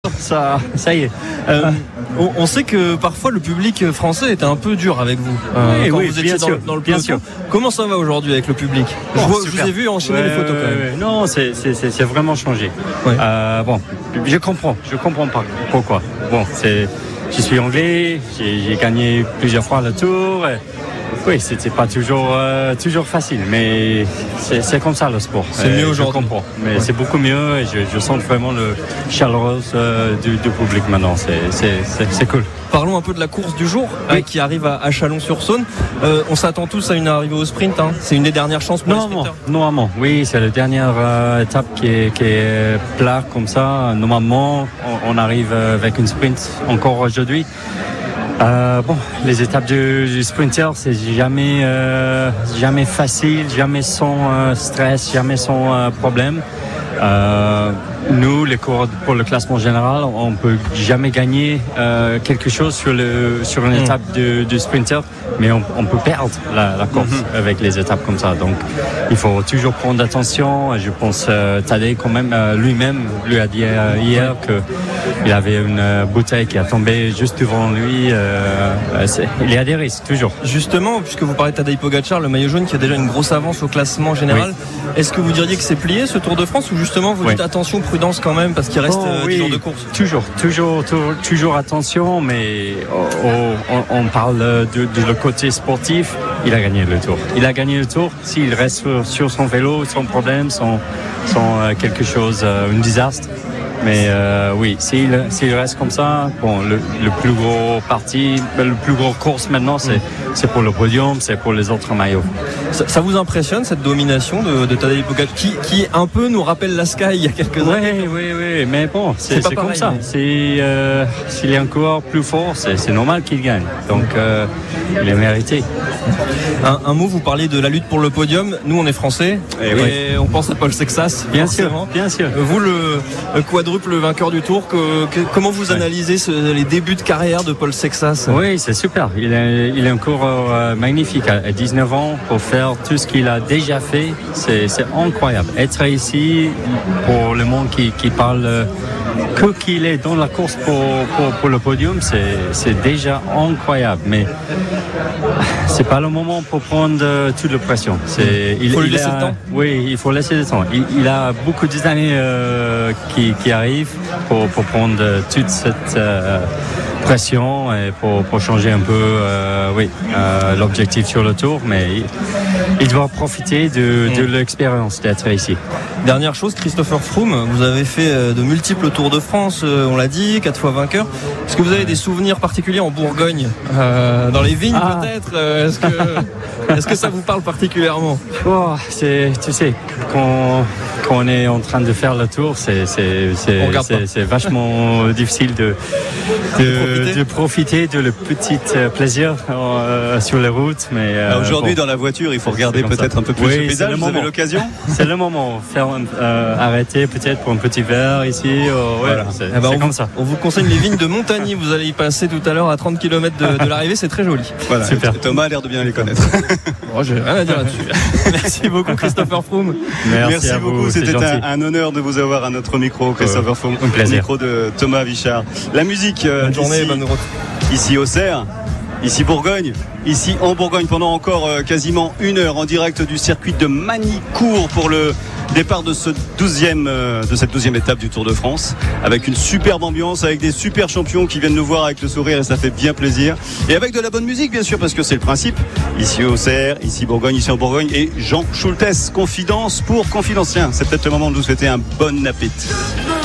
Ça y est. On sait que parfois le public français était un peu dur avec vous. Quand vous étiez dans le peloton. Comment ça va aujourd'hui avec le public? Je vous ai vu enchaîner les photos quand même. Non, c'est vraiment changé. Ouais. Je comprends pas pourquoi. Bon, je suis anglais, j'ai gagné plusieurs fois le Tour. Oui, c'était pas toujours facile, mais c'est comme ça le sport. C'est mieux aujourd'hui. Je comprends, mais c'est beaucoup mieux et je sens vraiment le chaleureux du public maintenant. C'est cool. Parlons un peu de la course du jour qui arrive à Chalon-sur-Saône. On s'attend tous à une arrivée au sprint. C'est une des dernières chances pour les sprinteurs. Normalement, oui, c'est la dernière étape qui est plat comme ça. Normalement, on arrive avec une sprint encore aujourd'hui. Les étapes du sprinter, c'est jamais facile, jamais sans stress, jamais sans problème. Nous, les coureurs pour le classement général, on peut jamais gagner quelque chose sur une étape du sprinter, mais on peut perdre la course avec les étapes comme ça. Donc, il faut toujours prendre attention. Je pense Tadej quand même lui-même lui a dit hier qu'il avait une bouteille qui a tombé juste devant lui. Il y a des risques toujours. Justement, puisque vous parlez de Tadej Pogačar, le maillot jaune qui a déjà une grosse avance au classement général, est-ce que vous diriez que c'est plié ce Tour de France ou justement vous dites attention, prudence quand même parce qu'il reste 10 jours de course? Toujours attention, mais on parle de le côté sportif. Il a gagné le Tour. S'il reste sur son vélo, sans problème, sans quelque chose, un désastre. Mais s'il reste comme ça, le plus gros course maintenant, c'est pour le podium, c'est pour les autres maillots. Ça vous impressionne cette domination de Tadej Pogačar qui un peu nous rappelle la Sky il y a quelques années? Oui, mais bon, c'est comme ça. S'il est un coureur plus fort, c'est normal qu'il gagne. Donc, il est mérité. Un mot, vous parliez de la lutte pour le podium. Nous, on est français et on pense à Paul Sexas. Bien sûr. Vous, le quadruple vainqueur du Tour, comment vous analysez les débuts de carrière de Paul Sexas? Oui, c'est super. Il est un coureur magnifique. À 19 ans, pour faire tout ce qu'il a déjà fait, c'est incroyable. Être ici, pour le monde qui parle qu'il est dans la course pour le podium, c'est déjà incroyable. Mais c'est pas le moment pour prendre toute la pression. Il faut lui laisser le temps. Oui, il faut laisser le temps. Il a beaucoup d'années qui arrivent pour prendre toute cette pression et pour changer un peu l'objectif sur le Tour, mais il doit profiter de l'expérience d'être ici. Dernière chose, Christopher Froome, vous avez fait de multiples Tours de France, on l'a dit, 4 fois vainqueur. Est-ce que vous avez des souvenirs particuliers en Bourgogne, dans les vignes peut-être? Est-ce que ça vous parle particulièrement? Tu sais, quand on est en train de faire le Tour, c'est vachement difficile de profiter de le petit plaisir sur les routes. Mais aujourd'hui, dans la voiture, il faut regarder peut-être un peu plus le paysage. Vous avez l'occasion? C'est le moment. Arrêter peut-être pour un petit verre ici. C'est comme ça. On vous conseille les vignes de Montagny. Vous allez y passer tout à l'heure à 30 km de l'arrivée. C'est très joli. Voilà. Super. Thomas a l'air de bien les connaître. J'ai rien à dire là-dessus. Merci beaucoup, Christopher Froome. Merci beaucoup. C'était un honneur de vous avoir à notre micro, Christopher Froome. Un plaisir. Micro de Thomas Vichard. La musique. Bonne journée, bonne route. Ici au Cerf. Ici Bourgogne, ici en Bourgogne pendant encore quasiment 1 heure en direct du circuit de Magny-Cours pour le départ de cette 12e étape du Tour de France, avec une superbe ambiance, avec des super champions qui viennent nous voir avec le sourire et ça fait bien plaisir, et avec de la bonne musique bien sûr parce que c'est le principe, ici au Cerf, ici Bourgogne, ici en Bourgogne, et Jean Schultes, confidence pour Confidentien. C'est peut-être le moment de vous souhaiter un bon appétit.